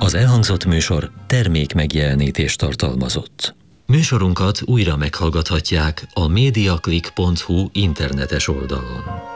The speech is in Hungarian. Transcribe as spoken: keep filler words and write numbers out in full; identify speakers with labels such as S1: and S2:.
S1: Az elhangzott műsor termék megjelenítést tartalmazott. Műsorunkat újra meghallgathatják a mediaclick pont hu internetes oldalon.